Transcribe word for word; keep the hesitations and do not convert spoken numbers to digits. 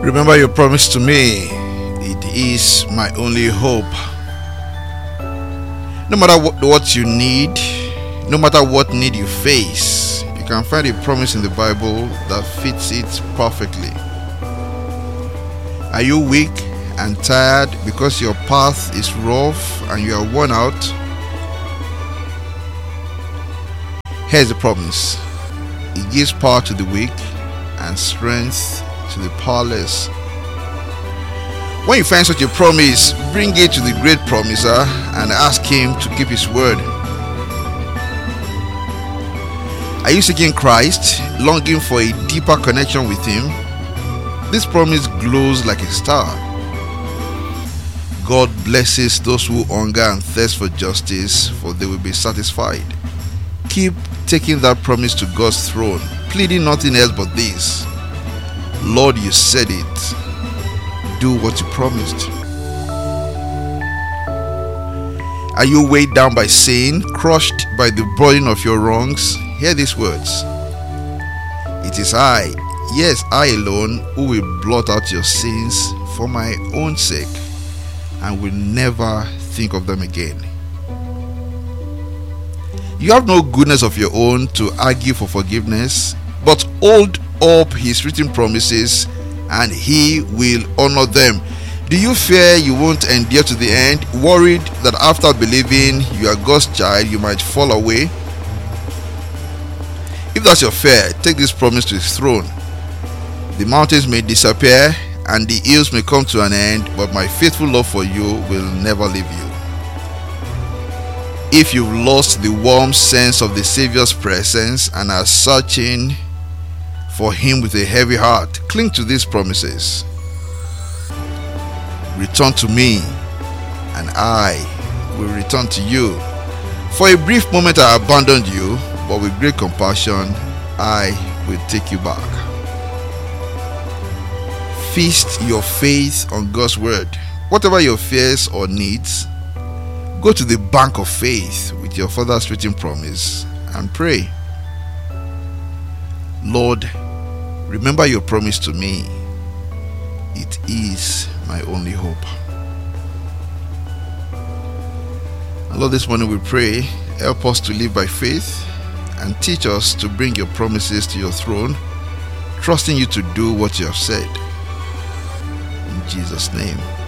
Remember your promise to me. It is my only hope. No matter what, what you need, no matter what need you face, you can find a promise in the Bible that fits it perfectly. Are you weak and tired because your path is rough and you are worn out? Here's the promise. It gives power to the weak and strength to the powerless. When you find such a promise, bring it to the great promiser and ask him to keep his word. Are you seeking Christ, longing for a deeper connection with him? This promise glows like a star. God blesses those who hunger and thirst for justice, for they will be satisfied. Keep taking that promise to God's throne, pleading nothing else but this: Lord, you said it. Do what you promised. Are you weighed down by sin, crushed by the burden of your wrongs? Hear these words. It is I, yes, I alone, who will blot out your sins for my own sake, and will never think of them again. You have no goodness of your own to argue for forgiveness, but hold up his written promises and he will honor them. Do you fear you won't endure to the end, worried that after believing you are God's child you might fall away? If that's your fear, take this promise to his throne. The mountains may disappear and the hills may come to an end, but my faithful love for you will never leave you. If you've lost the warm sense of the Savior's presence and are searching for him with a heavy heart, cling to these promises. Return to me, and I will return to you. For a brief moment I abandoned you, but with great compassion I will take you back. Feast your faith on God's word. Whatever your fears or needs, go to the bank of faith with your Father's written promise and pray. Lord, remember your promise to me. It is my only hope. Lord, this morning we pray, help us to live by faith and teach us to bring your promises to your throne, trusting you to do what you have said. In Jesus' name.